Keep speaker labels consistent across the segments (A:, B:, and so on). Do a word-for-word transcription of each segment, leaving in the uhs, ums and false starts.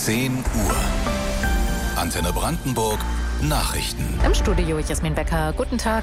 A: zehn Uhr. Antenne Brandenburg Nachrichten.
B: Im Studio Jasmin Becker. Guten Tag.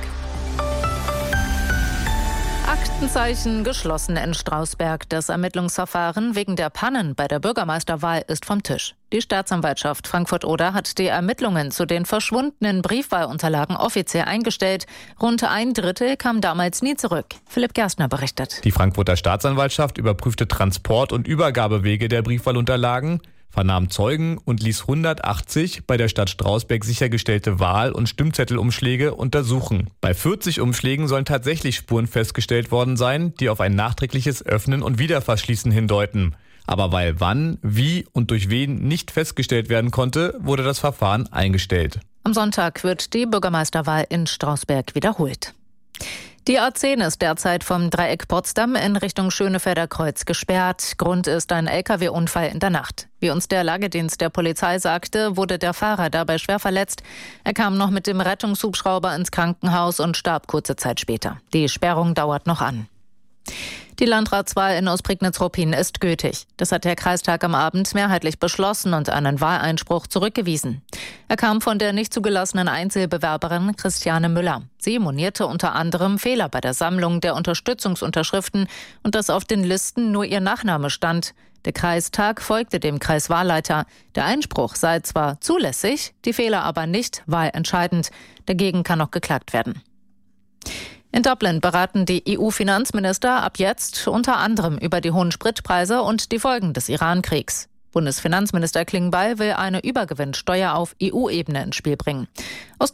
B: Aktenzeichen geschlossen in Strausberg. Das Ermittlungsverfahren wegen der Pannen bei der Bürgermeisterwahl ist vom Tisch. Die Staatsanwaltschaft Frankfurt-Oder hat die Ermittlungen zu den verschwundenen Briefwahlunterlagen offiziell eingestellt. Rund ein Drittel kam damals nie zurück. Philipp Gerstner berichtet.
C: Die Frankfurter Staatsanwaltschaft überprüfte Transport- und Übergabewege der Briefwahlunterlagen, vernahm Zeugen und ließ hundertachtzig bei der Stadt Strausberg sichergestellte Wahl- und Stimmzettelumschläge untersuchen. Bei vierzig Umschlägen sollen tatsächlich Spuren festgestellt worden sein, die auf ein nachträgliches Öffnen und Wiederverschließen hindeuten. Aber weil wann, wie und durch wen nicht festgestellt werden konnte, wurde das Verfahren eingestellt.
B: Am Sonntag wird die Bürgermeisterwahl in Strausberg wiederholt. Die A zehn ist derzeit vom Dreieck Potsdam in Richtung Schönefelder Kreuz gesperrt. Grund ist ein L K W-Unfall in der Nacht. Wie uns der Lagedienst der Polizei sagte, wurde der Fahrer dabei schwer verletzt. Er kam noch mit dem Rettungshubschrauber ins Krankenhaus und starb kurze Zeit später. Die Sperrung dauert noch an. Die Landratswahl in Ostprignitz-Ruppin ist gültig. Das hat der Kreistag am Abend mehrheitlich beschlossen und einen Wahleinspruch zurückgewiesen. Er kam von der nicht zugelassenen Einzelbewerberin Christiane Müller. Sie monierte unter anderem Fehler bei der Sammlung der Unterstützungsunterschriften und dass auf den Listen nur ihr Nachname stand. Der Kreistag folgte dem Kreiswahlleiter. Der Einspruch sei zwar zulässig, die Fehler aber nicht wahlentscheidend. Dagegen kann noch geklagt werden. In Dublin beraten die E U-Finanzminister ab jetzt unter anderem über die hohen Spritpreise und die Folgen des Iran-Kriegs. Bundesfinanzminister Klingbeil will eine Übergewinnsteuer auf E U-Ebene ins Spiel bringen. Aus